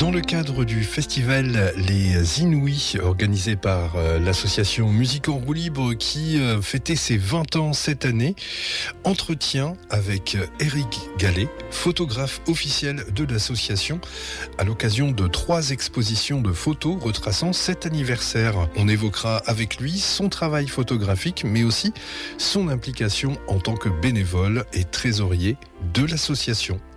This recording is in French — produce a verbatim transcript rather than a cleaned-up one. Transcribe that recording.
Dans le cadre du festival Les Inouïs, organisé par l'association Musique en roue libre qui fêtait ses vingt ans cette année, entretien avec Eric Gallet, photographe officiel de l'association, à l'occasion de trois expositions de photos retraçant cet anniversaire. On évoquera avec lui son travail photographique, mais aussi son implication en tant que bénévole et trésorier de l'association.